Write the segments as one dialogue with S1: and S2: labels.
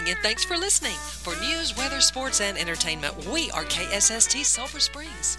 S1: watching and thanks for listening. For news, weather, sports, and entertainment, we are KSST Sulphur Springs.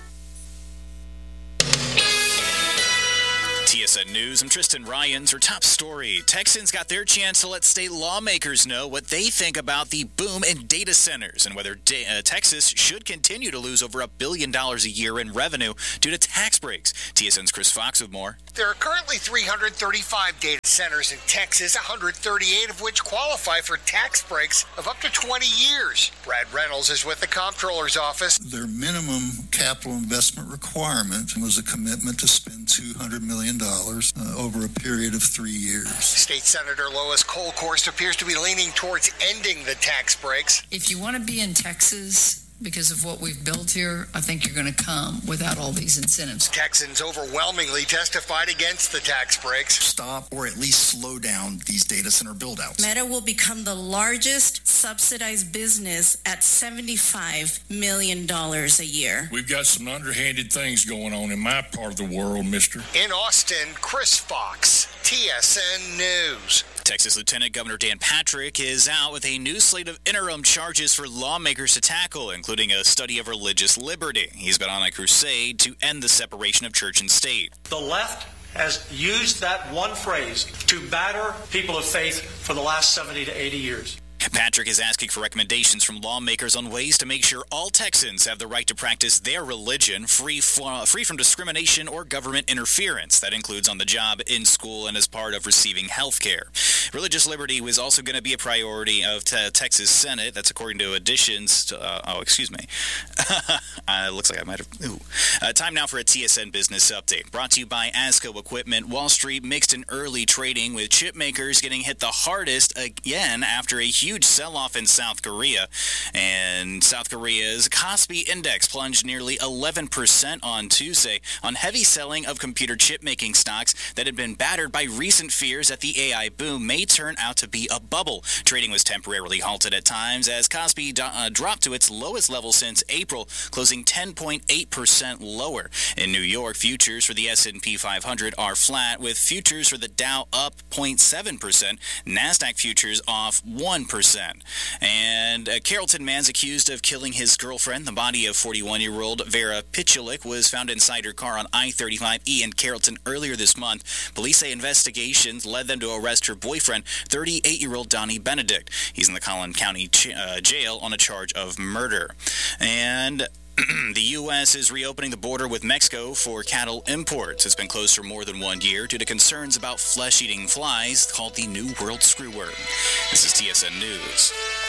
S2: TSN News, I'm Tristan Ryans. Our top story. Texans got their chance to let state lawmakers know what they think about the boom in data centers and whether Texas should continue to lose over $1 billion a year in revenue due to tax breaks. TSN's Chris Fox with more.
S3: There are currently 335 data centers in Texas, 138 of which qualify for tax breaks of up to 20 years. Brad Reynolds is with the Comptroller's office.
S4: Their minimum capital investment requirement was a commitment to spend $200 million over a period of 3 years.
S3: State Senator Lois Kolkhorst appears to be leaning towards ending the tax breaks.
S5: If you want to be in Texas because of what we've built here, I think you're going to come without all these incentives.
S3: Texans overwhelmingly testified against the tax breaks.
S6: Stop or at least slow down these data center build-outs.
S7: Meta will become the largest subsidized business at $75 million a year.
S8: We've got some underhanded things going on in my part of the world, mister.
S3: In Austin, Chris Fox, TSN News.
S2: Texas Lieutenant Governor Dan Patrick is out with a new slate of interim charges for lawmakers to tackle, including a study of religious liberty. He's been on a crusade to end the separation of church and state.
S9: The left has used that one phrase to batter people of faith for the last 70 to 80 years.
S2: Patrick is asking for recommendations from lawmakers on ways to make sure all Texans have the right to practice their religion free from discrimination or government interference. That includes on the job, in school, and as part of receiving health care. Religious liberty was also going to be a priority of Texas Senate. That's according to additions to, it looks like I might have. Time now for a TSN Business Update. Brought to you by ASCO Equipment. Wall Street mixed in early trading with chip makers getting hit the hardest again after a huge sell-off in South Korea. And South Korea's Kospi Index plunged nearly 11% on Tuesday on heavy selling of computer chip-making stocks that had been battered by recent fears that the AI boom may turn out to be a bubble. Trading was temporarily halted at times as Kospi dropped to its lowest level since April, closing 10.8% lower. In New York, futures for the S&P 500 are flat, with futures for the Dow up 0.7%, NASDAQ futures off 1%. And a Carrollton man's accused of killing his girlfriend. The body of 41-year-old Vera Pichulik was found inside her car on I-35E in Carrollton earlier this month. Police say investigations led them to arrest her boyfriend, 38-year-old Donnie Benedict. He's in the Collin County jail on a charge of murder. And the U.S. is reopening the border with Mexico for cattle imports. It's been closed for more than 1 year due to concerns about flesh-eating flies called the New World Screwworm. This is TSN News.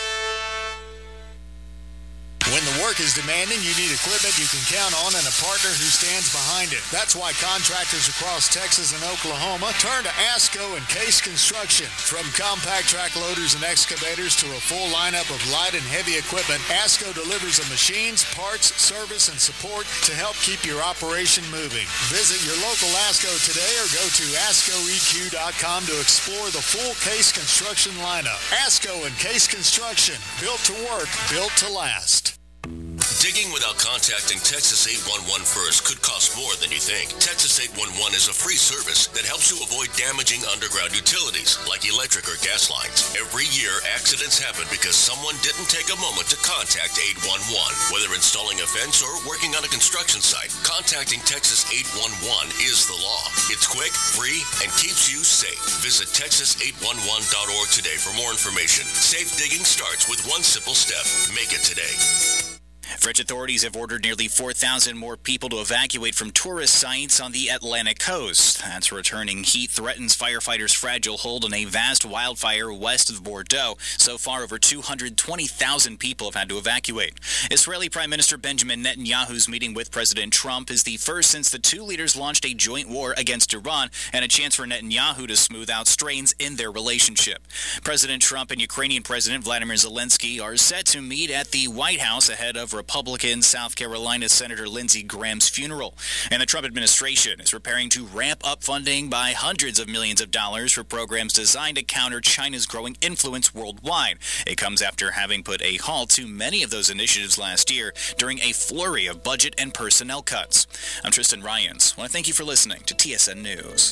S10: When the work is demanding, you need equipment you can count on and a partner who stands behind it. That's why contractors across Texas and Oklahoma turn to ASCO and Case Construction. From compact track loaders and excavators to a full lineup of light and heavy equipment, ASCO delivers the machines, parts, service, and support to help keep your operation moving. Visit your local ASCO today or go to ASCOEQ.com to explore the full Case Construction lineup. ASCO and Case Construction, built to work, built to last.
S11: Digging without contacting Texas 811 first could cost more than you think. Texas 811 is a free service that helps you avoid damaging underground utilities like electric or gas lines. Every year, accidents happen because someone didn't take a moment to contact 811. Whether installing a fence or working on a construction site, contacting Texas 811 is the law. It's quick, free, and keeps you safe. Visit Texas811.org today for more information. Safe digging starts with one simple step. Make it today.
S2: French authorities have ordered nearly 4,000 more people to evacuate from tourist sites on the Atlantic coast. That's returning heat threatens firefighters' fragile hold on a vast wildfire west of Bordeaux. So far, over 220,000 people have had to evacuate. Israeli Prime Minister Benjamin Netanyahu's meeting with President Trump is the first since the two leaders launched a joint war against Iran and a chance for Netanyahu to smooth out strains in their relationship. President Trump and Ukrainian President Vladimir Zelensky are set to meet at the White House ahead of Republican South Carolina Senator Lindsey Graham's funeral. And the Trump administration is preparing to ramp up funding by hundreds of millions of dollars for programs designed to counter China's growing influence worldwide. It comes after having put a halt to many of those initiatives last year during a flurry of budget and personnel cuts. I'm Tristan Ryans. I want to thank you for listening to TSN News.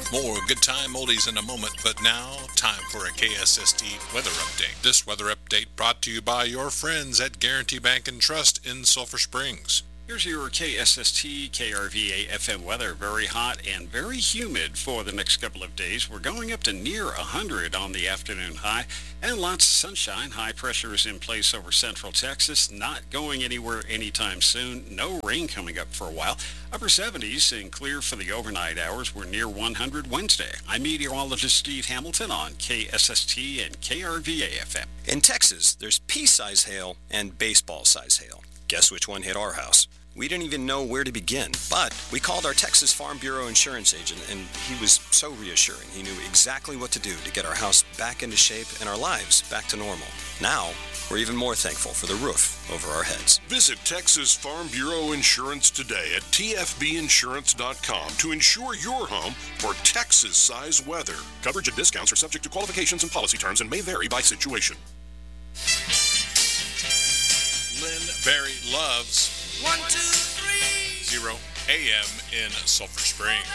S12: More good time oldies in a moment, but now time for a KSST weather update. This weather update brought to you by your friends at Guarantee Bank and Trust in Sulphur Springs.
S13: Here's your KSST KRVA FM weather. Very hot and very humid for the next couple of days. We're going up to near 100 on the afternoon high and lots of sunshine. High pressure is in place over central Texas, not going anywhere anytime soon. No rain coming up for a while. Upper 70s and clear for the overnight hours. We're near 100 Wednesday. I'm meteorologist Steve Hamilton on KSST and KRVA FM.
S14: In Texas, there's pea-size hail and baseball-size hail. Guess which one hit our house? We didn't even know where to begin, but we called our Texas Farm Bureau insurance agent, and he was so reassuring. He knew exactly what to do to get our house back into shape and our lives back to normal. Now, we're even more thankful for the roof over our heads.
S15: Visit Texas Farm Bureau Insurance today at tfbinsurance.com to insure your home for Texas-size weather. Coverage and discounts are subject to qualifications and policy terms and may vary by situation.
S12: Lynn Barry loves
S16: 1, 2, 3
S12: 0 AM in Sulphur Springs.